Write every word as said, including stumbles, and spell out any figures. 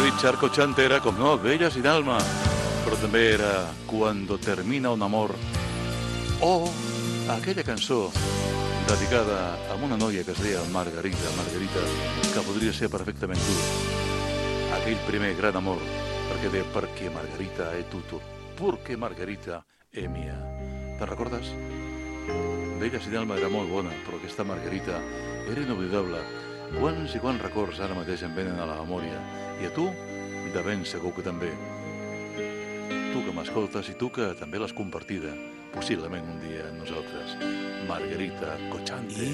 Richard Cochante era, com no, Bella sin alma, però també era Cuando termina un amor, o aquella cançó dedicada a una noia que es deia Margarita, Margarita, que podria ser perfectament tu. Aquell primer gran amor, perquè deia, perquè Margarita è tutto, perquè Margarita è mia. Te'n recordes? Bella sin alma era molt bona, però aquesta Margarita era inoblidable. Quants i quants records ara mateix em venen a la memòria. I a tu, de ben segur que també. Tu que m'escoltes i tu que també l'has compartida, possiblement un dia amb nosaltres. Margarita Cochante.